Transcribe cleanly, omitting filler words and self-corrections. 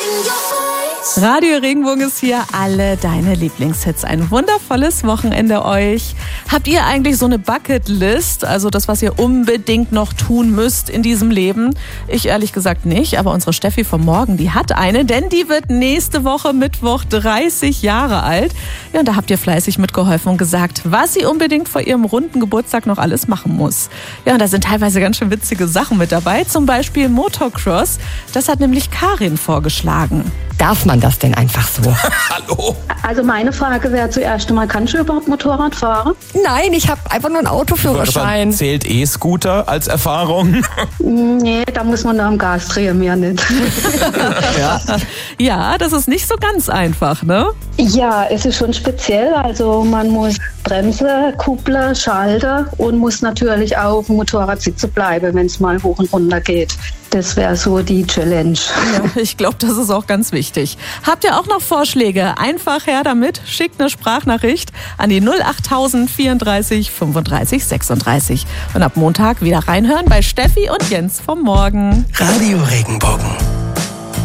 Radio Regenbogen ist hier, alle deine Lieblingshits. Ein wundervolles Wochenende euch. Habt ihr eigentlich so eine Bucketlist, also das, was ihr unbedingt noch tun müsst in diesem Leben? Ich ehrlich gesagt nicht, aber unsere Steffi vom Morgen, die hat eine, denn die wird nächste Woche Mittwoch 30 Jahre alt. Ja, und da habt ihr fleißig mitgeholfen und gesagt, was sie unbedingt vor ihrem runden Geburtstag noch alles machen muss. Ja, und da sind teilweise ganz schön witzige Sachen mit dabei, zum Beispiel Motocross. Das hat nämlich Karin vorgeschlagen. Darf man das denn einfach so? Hallo? Also meine Frage wäre zuerst einmal, kannst du überhaupt Motorrad fahren? Nein, ich habe einfach nur einen Autoführerschein. Zählt E-Scooter als Erfahrung? Nee, da muss man da am Gas drehen, mehr nicht. Ja, das ist nicht so ganz einfach, ne? Ja, es ist schon speziell. Also man muss Bremse, Kuppler, Schalter und muss natürlich auch auf dem Motorrad sitzen bleiben, wenn es mal hoch und runter geht. Das wäre so die Challenge. Ja, ich glaube, das ist auch ganz wichtig. Habt ihr auch noch Vorschläge? Einfach her damit. Schickt eine Sprachnachricht an die 08000 34 35 36. Und ab Montag wieder reinhören bei Steffi und Jens vom Morgen. Radio Regenbogen.